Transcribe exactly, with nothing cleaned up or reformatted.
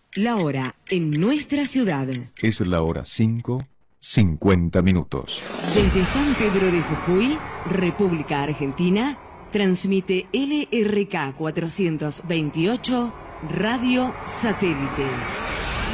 La hora en nuestra ciudad. Es la hora cinco, cincuenta minutos. Desde San Pedro de Jujuy, República Argentina, transmite L R K cuatrocientos veintiocho Radio Satélite.